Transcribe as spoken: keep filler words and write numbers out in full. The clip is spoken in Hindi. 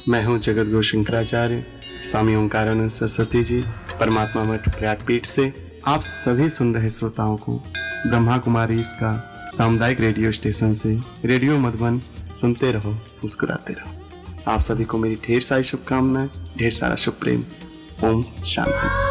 मैं हूं जगत गुरु शंकराचार्य, स्वामी ओंकारानंद सरस्वती जी, परमात्मा मठ प्रयागपीठ से। आप सभी सुन रहे श्रोताओं को ब्रह्मा कुमारी इसका सामुदायिक रेडियो स्टेशन से रेडियो मधुबन सुनते रहो, मुस्कुराते रहो। आप सभी को मेरी ढेर सारी शुभकामनाएं, ढेर सारा शुभ प्रेम। ओम शांति।